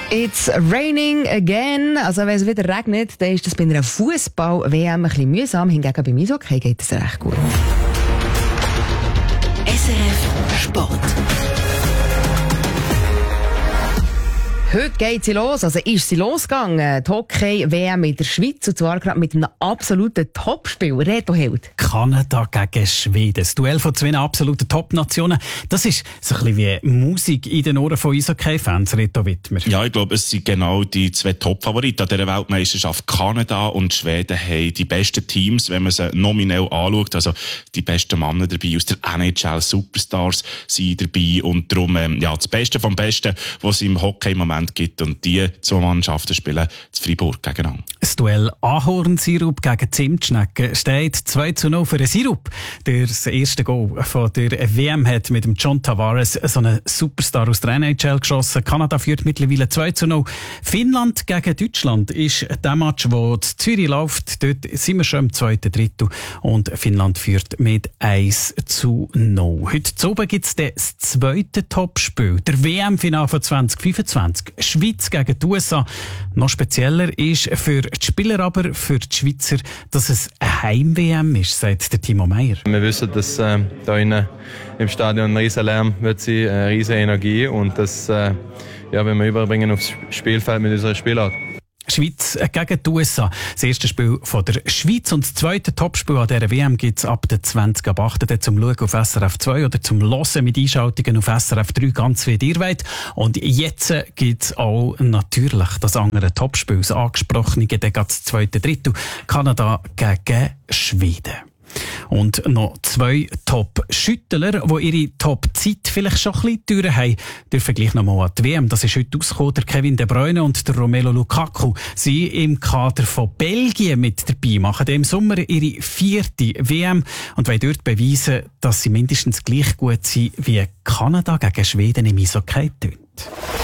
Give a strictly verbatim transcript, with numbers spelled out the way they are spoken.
It's raining again. Also wenn es wieder regnet, dann ist das bei einer Fußball-W M ein bisschen mühsam. Hingegen beim Eishockey geht es recht gut. S R F Sport. Heute geht sie los, also ist sie losgegangen. Die Hockey-W M in der Schweiz, und zwar gerade mit einem absoluten Topspiel. Reto Held. Kanada gegen Schweden. Das Duell von zwei absoluten Top-Nationen. Das ist so ein bisschen wie Musik in den Ohren von Eishockey-Fans, Reto Wittmer. Ja, ich glaube, es sind genau die zwei Top-Favoriten an dieser Weltmeisterschaft. Kanada und Schweden haben die besten Teams, wenn man sie nominell anschaut. Also die besten Männer dabei aus der N H L, Superstars sind dabei. Und darum, ähm, ja, das Beste vom Besten, was es im Hockey im Moment gibt. Und die zwei Mannschaften spielen zu Freiburg gegeneinander. Das Duell Ahornsirup gegen Zimtschnecken steht zwei zu null für den Sirup. Der das erste Goal von der W M hat mit dem John Tavares so einen Superstar aus der N H L geschossen. Kanada führt mittlerweile zwei zu null. Finnland gegen Deutschland ist der Match, der in Zürich läuft. Dort sind wir schon im zweiten Drittel und Finnland führt mit eins zu null. Heute Abend gibt es das zweite Topspiel, der W M-Final von zwanzig fünfundzwanzig. Schweiz gegen die U S A. Noch spezieller ist für die Spieler, aber für die Schweizer, dass es eine Heim-W M ist, sagt der Timo Meyer. Wir wissen, dass äh, da innen im Stadion ein riesen Lärm wird sein, eine riesen Energie, und das äh, ja, wenn wir überbringen aufs Spielfeld mit unserer Spielart. Schweiz gegen die U S A. Das erste Spiel von der Schweiz und das zweite Topspiel an dieser W M gibt es ab der zwanzig ab acht zum Schauen auf S R F zwei oder zum Hören mit Einschaltungen auf S R F drei, ganz wie ihr wollt. Und jetzt gibt es auch natürlich das andere Topspiel, das angesprochene, dann das zweite Drittel, Kanada gegen Schweden. Und noch zwei Top-Schüttler, die ihre Top-Zeit vielleicht schon ein bisschen durch haben. Dürfen gleich noch mal an die W M. Das ist heute rausgekommen. Der Kevin De Bruyne und der Romelu Lukaku sind im Kader von Belgien mit dabei, machen im Sommer ihre vierte W M und wollen dort beweisen, dass sie mindestens gleich gut sind wie Kanada gegen Schweden im Eishockey tönt.